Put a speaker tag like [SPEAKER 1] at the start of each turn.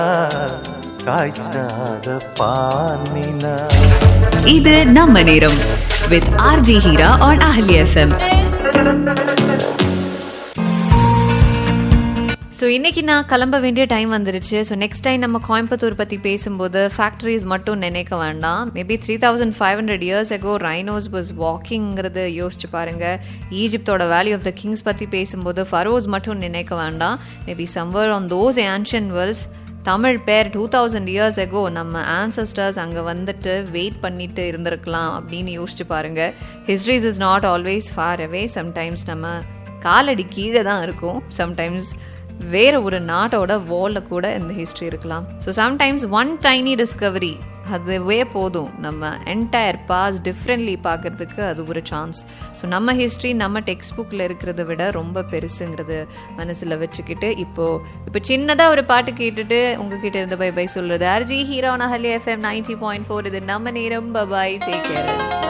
[SPEAKER 1] காய்ச்சாத பானினா.
[SPEAKER 2] இது நம்ம நேரம் with RJ Hira on Ahli FM. So இன்றைக்கி நான் கிளம்ப வேண்டிய டைம் வந்துருச்சு. ஸோ நெக்ஸ்ட் டைம் நம்ம கோயம்புத்தூர் பற்றி பேசும்போது ஃபேக்ட்ரிஸ் மட்டும் நினைக்க வேண்டாம். Maybe 3500 years ago rhinos was வாக்கிங்கிறது யோசிச்சு பாருங்கள். ஈஜிப்தோட வேல்யூ ஆஃப் த கிங்ஸ் பற்றி பேசும்போது ஃபரோஸ் மட்டும் நினைக்க வேண்டாம். Maybe somewhere on those ancient world's Tamil பேர் 2000 years ago நம்ம ஆன்சஸ்டர்ஸ் அங்கே வந்துட்டு வெயிட் பண்ணிட்டு இருந்திருக்கலாம் அப்படின்னு யோசிச்சு பாருங்கள். Histories is not always far away. Sometimes நம்ம காலடி கீழே தான் இருக்கும். சம்டைம்ஸ் வேற ஒரு நாட்டோட வாலில் கூட இந்த ஹிஸ்ட்ரி இருக்கலாம். So sometimes one tiny Discovery அதுவே போதும் நம்ம என்டையர் பாஸ் டிஃப்ரெண்ட்லி பார்க்கறதுக்கு. அது ஒரு சான்ஸ். ஸோ நம்ம ஹிஸ்ட்ரி நம்ம டெக்ஸ்ட் புக்கில் இருக்கிறத விட ரொம்ப பெருசுங்கிறது மனசில் வச்சுக்கிட்டு இப்போ சின்னதாக ஒரு பாட்டு கேட்டுட்டு உங்ககிட்ட இருந்து பை பை சொல்றது RJ Hira on Ahli FM 90.4. இது நம்ம நேரம். Bye bye, take care.